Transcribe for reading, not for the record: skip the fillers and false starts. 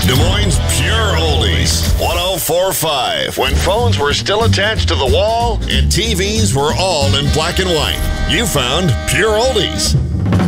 Des Moines Pure Oldies, 104.5. When phones were still attached to the wall and TVs were all in black and white, you found Pure Oldies.